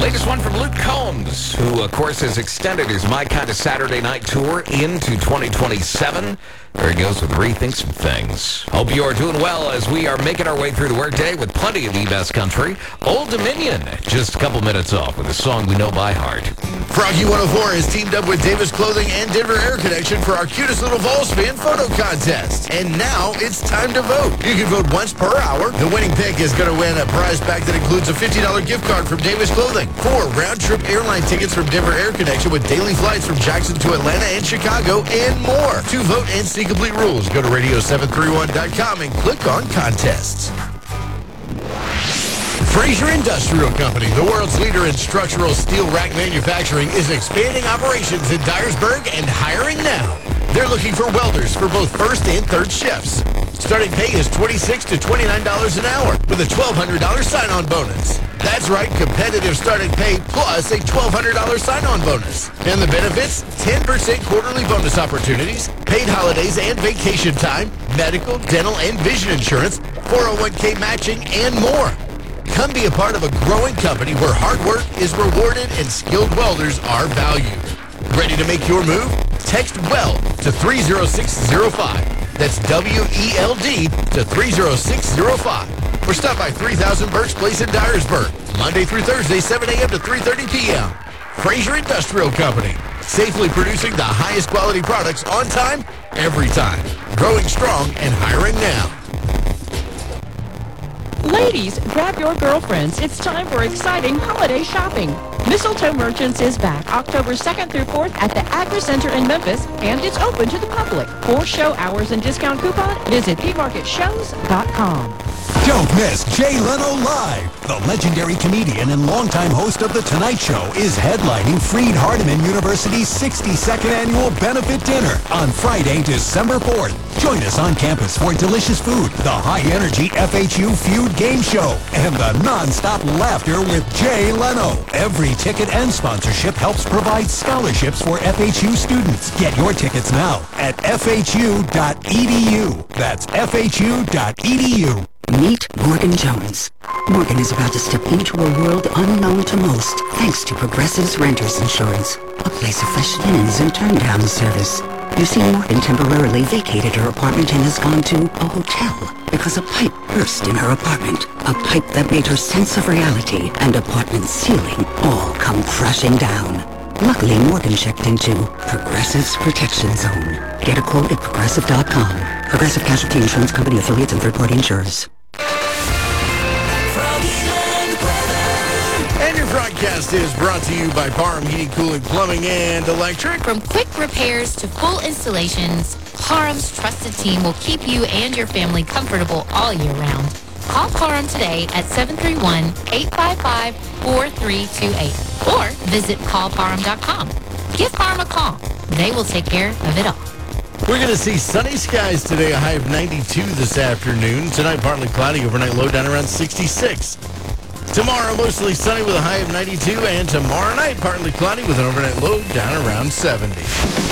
Latest one from Luke Combs, who, of course, has extended his My Kind of Saturday Night tour into 2027. There he goes with Rethink Some Things. Hope you are doing well as we are making our way through the workday with plenty of the best country. Old Dominion, just a couple minutes off with a song we know by heart. Froggy 104 has teamed up with Davis Clothing and Denver Air Connection for our cutest little Volkswagen photo contest. And now it's time to vote. You can vote once per hour. The winning pick is going to win a prize pack that includes a $50 gift card from Davis Clothing, 4 round-trip airline tickets from Denver Air Connection with daily flights from Jackson to Atlanta and Chicago, and more. To vote and see complete rules, go to radio731.com and click on contests. Fraser Industrial Company, the world's leader in structural steel rack manufacturing, is expanding operations in Dyersburg and hiring now. They're looking for welders for both first and third shifts. Starting pay is $26 to $29 an hour with a $1,200 sign-on bonus. That's right, competitive starting pay plus a $1,200 sign-on bonus. And the benefits, 10% quarterly bonus opportunities, paid holidays and vacation time, medical, dental, and vision insurance, 401k matching, and more. Come be a part of a growing company where hard work is rewarded and skilled welders are valued. Ready to make your move? Text WELD to 30605. That's WELD to 30605. Or stop by 3000 Birch Place in Dyersburg, Monday through Thursday, 7 a.m. to 3:30 p.m. Fraser Industrial Company, safely producing the highest quality products on time, every time. Growing strong and hiring now. Ladies, grab your girlfriends. It's time for exciting holiday shopping. Mistletoe Merchants is back October 2nd through 4th at the Agri Center in Memphis, and it's open to the public. For show hours and discount coupon, visit PMarketShows.com. Don't miss Jay Leno Live. The legendary comedian and longtime host of The Tonight Show is headlining Freed-Hardeman University's 62nd annual benefit dinner on Friday, December 4th. Join us on campus for delicious food, the high-energy FHU Feud game show, and the non-stop laughter with Jay Leno. Every ticket and sponsorship helps provide scholarships for FHU students. Get your tickets now at fhu.edu. That's fhu.edu. Meet Morgan Jones. Morgan is about to step into a world unknown to most, thanks to Progressive's Renters Insurance, a place of fresh linens and turn-down service. You see, Morgan temporarily vacated her apartment and has gone to a hotel because a pipe burst in her apartment. A pipe that made her sense of reality and apartment ceiling all come crashing down. Luckily, Morgan checked into Progressive's Protection Zone. Get a quote at Progressive.com. Progressive Casualty Insurance Company, affiliates, and third-party insurers. And your broadcast is brought to you by Parham Heating, Cooling, Plumbing, and Electric. From quick repairs to full installations, Parham's trusted team will keep you and your family comfortable all year round. Call Parham today at 731-855-4328 or visit callparham.com. Give Parham a call. They will take care of it all. We're going to see sunny skies today, a high of 92 this afternoon. Tonight, partly cloudy, overnight low down around 66. Tomorrow, mostly sunny with a high of 92, and tomorrow night, partly cloudy with an overnight low down around 70.